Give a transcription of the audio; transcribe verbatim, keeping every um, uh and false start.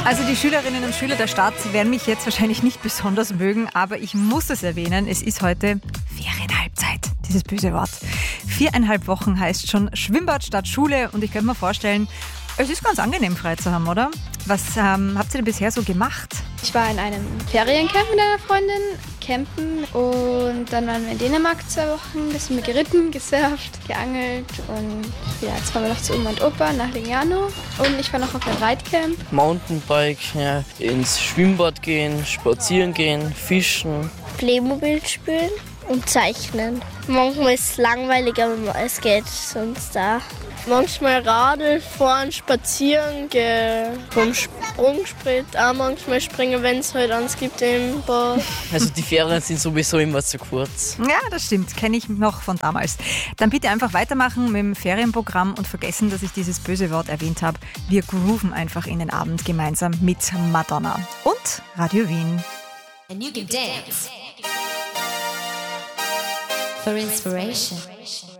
Also die Schülerinnen und Schüler der Stadt werden mich jetzt wahrscheinlich nicht besonders mögen, aber ich muss es erwähnen, es ist heute Ferienhalbzeit, dieses böse Wort. Viereinhalb Wochen heißt schon Schwimmbad statt Schule und ich könnte mir vorstellen, es ist ganz angenehm frei zu haben, oder? Was ähm, habt ihr denn bisher so gemacht? Ich war in einem Feriencamp mit einer Freundin, campen und dann waren wir in Dänemark zwei Wochen, bisschen mit geritten, gesurft, geangelt und ja, jetzt fahren wir noch zu Oma und Opa nach Lignano und ich war noch auf einem Reitcamp. Mountainbike, ja, ins Schwimmbad gehen, spazieren gehen, fischen. Playmobil spielen und zeichnen. Manchmal ist es langweilig, aber es geht sonst da. Manchmal Radl fahren, spazieren gehen, vom Sprungbrett auch manchmal springen, wenn es halt eins gibt im Bad. Also die Ferien sind sowieso immer zu kurz. Ja, das stimmt, kenne ich noch von damals. Dann bitte einfach weitermachen mit dem Ferienprogramm und vergessen, dass ich dieses böse Wort erwähnt habe. Wir grooven einfach in den Abend gemeinsam mit Madonna und Radio Wien. And you can dance for inspiration.